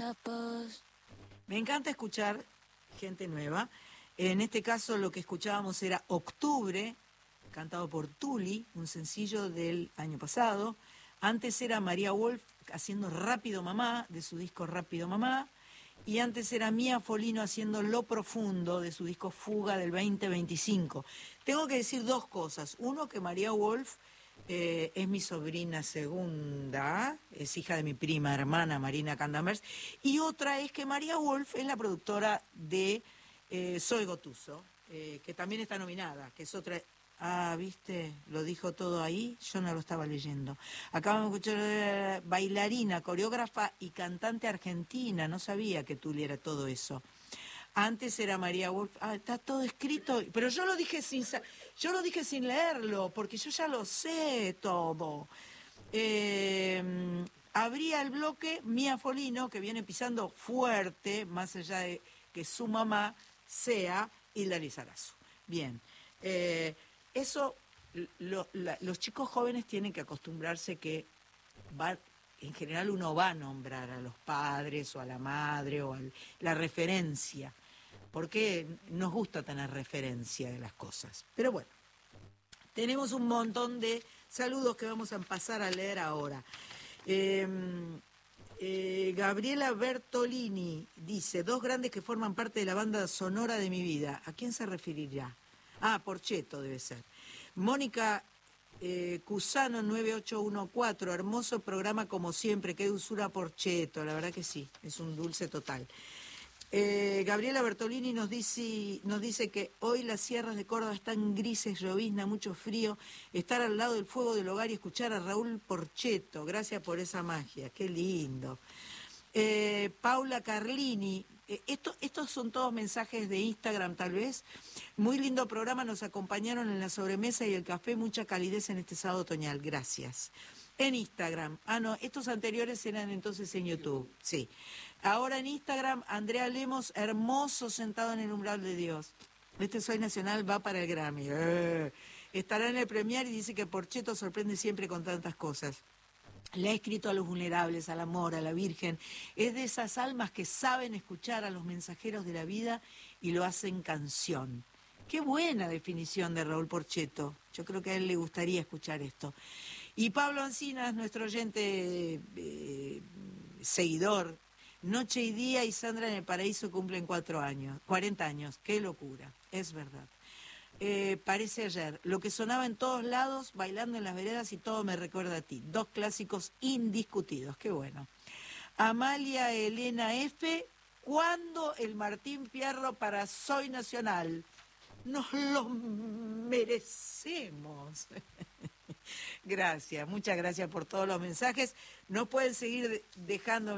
Me encanta escuchar gente nueva. En este caso lo que escuchábamos era Octubre, cantado por Tuli, un sencillo del año pasado. Antes era María Wolf haciendo Rápido Mamá, de su disco Rápido Mamá. Y antes era Mía Folino haciendo Lo Profundo, de su disco Fuga del 2025. Tengo que decir dos cosas. Uno, que María Wolf es mi sobrina segunda, es hija de mi prima hermana Marina Candamers. Y otra es que María Wolf es la productora de Soy Gotuso, que también está nominada, que es otra... Ah, ¿viste? Lo dijo todo ahí, yo no lo estaba leyendo. Acabamos de escuchar bailarina, coreógrafa y cantante argentina, no sabía que Tuli era todo eso. Antes era María Wolf, está todo escrito, pero yo lo dije sin leerlo, porque yo ya lo sé todo. Abría el bloque Mía Folino, que viene pisando fuerte, más allá de que su mamá sea Hilda Lizarazu. Bien. Eso, los chicos jóvenes tienen que acostumbrarse que en general uno va a nombrar a los padres o a la madre o a la referencia, porque nos gusta tener referencia de las cosas. Pero bueno, tenemos un montón de saludos que vamos a pasar a leer ahora. Gabriela Bertolini dice, dos grandes que forman parte de la banda sonora de mi vida. ¿A quién se referirá? Porchetto debe ser. Mónica Cusano 9814, hermoso programa como siempre, qué dulzura Porchetto, la verdad que sí, es un dulce total. Gabriela Bertolini nos dice que hoy las sierras de Córdoba están grises, llovizna, mucho frío, estar al lado del fuego del hogar y escuchar a Raúl Porchetto, gracias por esa magia, qué lindo. Paula Carlini, estos son todos mensajes de Instagram tal vez. Muy lindo programa, nos acompañaron en la sobremesa y el café, mucha calidez en este sábado otoñal, gracias. En Instagram, no, estos anteriores eran entonces en YouTube, sí. Ahora en Instagram, Andrea Lemos, hermoso sentado en el umbral de Dios. Este Soy Nacional va para el Grammy. Estará en el Premier y dice que Porchetto sorprende siempre con tantas cosas. Le ha escrito a los vulnerables, al amor, a la Virgen. Es de esas almas que saben escuchar a los mensajeros de la vida y lo hacen canción. Qué buena definición de Raúl Porchetto. Yo creo que a él le gustaría escuchar esto. Y Pablo Ancinas, nuestro oyente seguidor, Noche y Día y Sandra en el Paraíso cumplen 40 años. Qué locura, es verdad. Parece ayer, lo que sonaba en todos lados, bailando en las veredas y todo me recuerda a ti. Dos clásicos indiscutidos, qué bueno. Amalia Elena F., ¿cuándo el Martín Fierro para Soy Nacional? Nos lo merecemos. Gracias, muchas gracias por todos los mensajes. No pueden seguir dejando